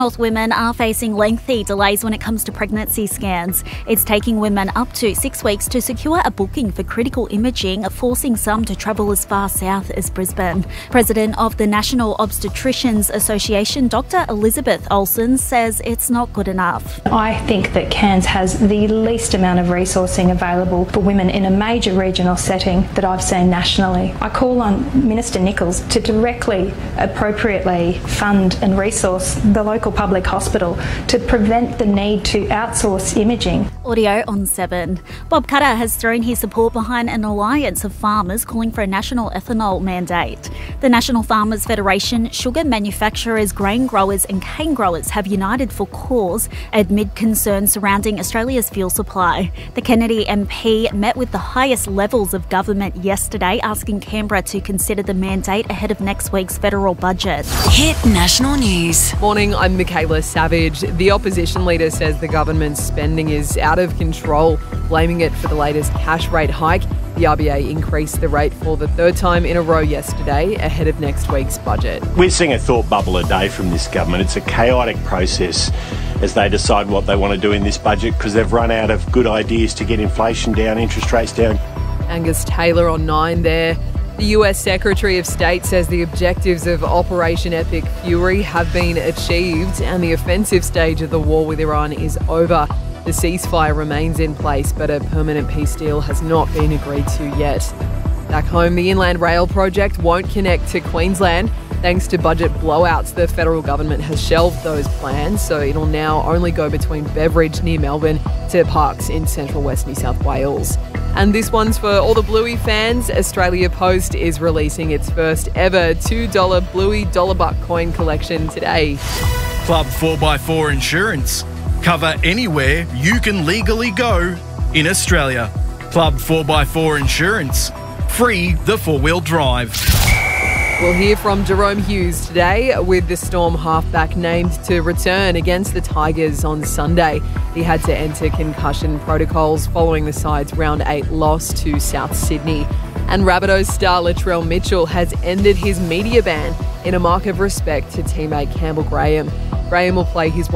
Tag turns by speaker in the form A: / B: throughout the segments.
A: Health women are facing lengthy delays when it comes to pregnancy scans. It's taking women up to 6 weeks to secure a booking for critical imaging, forcing some to travel as far south as Brisbane. President of the National Obstetricians Association, Dr. Elizabeth Olsen, says it's not good enough.
B: I think that Cairns has the least amount of resourcing available for women in a major regional setting that I've seen nationally. I call on Minister Nichols to directly, appropriately fund and resource the local public hospital to prevent the need to outsource imaging.
A: Audio on 7. Bob Cutter has thrown his support behind an alliance of farmers calling for a national ethanol mandate. The National Farmers Federation, sugar manufacturers, grain growers and cane growers have united for cause amid concerns surrounding Australia's fuel supply. The Kennedy MP met with the highest levels of government yesterday, asking Canberra to consider the mandate ahead of next week's federal budget.
C: Hit national news.
D: Morning, I'm Michaela Savage. The opposition leader says the government's spending is out of control, blaming it for the latest cash rate hike. The RBA increased the rate for the third time in a row yesterday, ahead of next week's budget.
E: We're seeing a thought bubble a day from this government. It's a chaotic process as they decide what they want to do in this budget because they've run out of good ideas to get inflation down, interest rates down.
D: Angus Taylor on 9 there. The US Secretary of State says the objectives of Operation Epic Fury have been achieved and the offensive stage of the war with Iran is over. The ceasefire remains in place, but a permanent peace deal has not been agreed to yet. Back home, the Inland Rail project won't connect to Queensland. Thanks to budget blowouts, the federal government has shelved those plans, so it'll now only go between Beveridge near Melbourne to Parkes in central west New South Wales. And this one's for all the Bluey fans. Australia Post is releasing its first ever $2 Bluey dollar buck coin collection today.
F: Club 4x4 Insurance. Cover anywhere you can legally go in Australia. Club 4x4 Insurance. Free the four-wheel drive.
D: We'll hear from Jerome Hughes today, with the Storm halfback named to return against the Tigers on Sunday. He had to enter concussion protocols following the side's round 8 loss to South Sydney. And Rabbitohs star Latrell Mitchell has ended his media ban in a mark of respect to teammate Campbell Graham. Graham will play his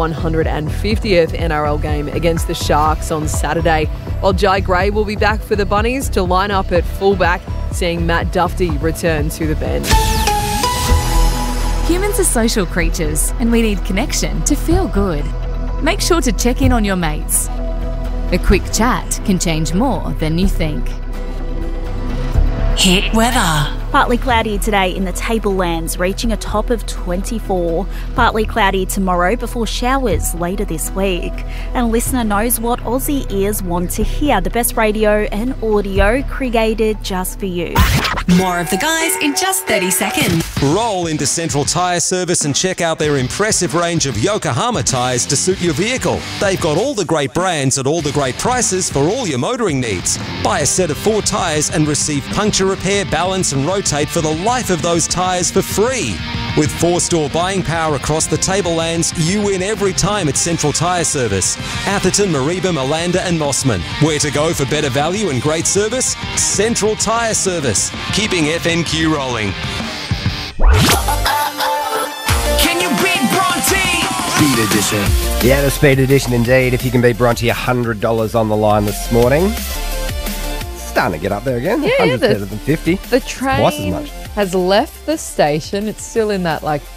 D: 150th NRL game against the Sharks on Saturday, while Jai Gray will be back for the Bunnies to line up at fullback, seeing Matt Duffy return to the bench.
C: Humans are social creatures and we need connection to feel good. Make sure to check in on your mates. A quick chat can change more than you think. Hit weather.
A: Partly cloudy today in the Tablelands, reaching a top of 24. Partly cloudy tomorrow before showers later this week. And listener knows what Aussie ears want to hear. The best radio and audio created just for you.
C: More of the guys in just 30 seconds.
G: Roll into Central Tyre Service and check out their impressive range of Yokohama tyres to suit your vehicle. They've got all the great brands at all the great prices for all your motoring needs. Buy a set of 4 tyres and receive puncture repair, balance and rotate for the life of those tyres for free. With 4-store buying power across the Tablelands, you win every time at Central Tyre Service. Atherton, Mareeba, Malanda and Mossman. Where to go for better value and great service? Central Tyre Service. Keeping FNQ rolling.
H: Can you beat Bronte?
I: Speed edition. Yeah, the speed edition indeed. If you can beat Bronte, $100 on the line this morning. Starting to get up there again.
J: Yeah,
I: 100's better than 50.
J: The train
I: Twice as much.
J: has left the station. It's still in that like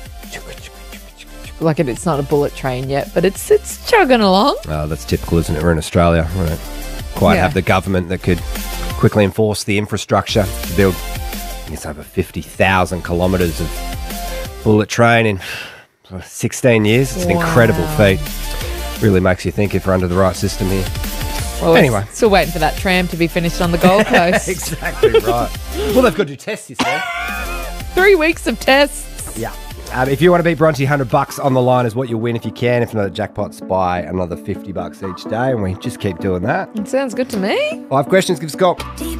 J: it's not a bullet train yet, but it's chugging along.
I: Oh, that's typical, isn't it? We're in Australia. We don't quite have the government that could quickly enforce the infrastructure to build, I guess, over 50,000 kilometres of bullet train in 16 years. It's an incredible feat. Really makes you think if we're under the right system here.
J: Well,
I: anyway.
J: Still waiting for that tram to be finished on the Gold Coast.
I: Exactly right. Well, they've got to do tests, you see.
J: 3 weeks of tests.
I: Yeah. If you want to beat Bronte, $100 on the line is what you'll win if you can. If not, the jackpots by another $50 each day, and we just keep doing that.
J: It sounds good to me.
I: 5 questions, give us a call.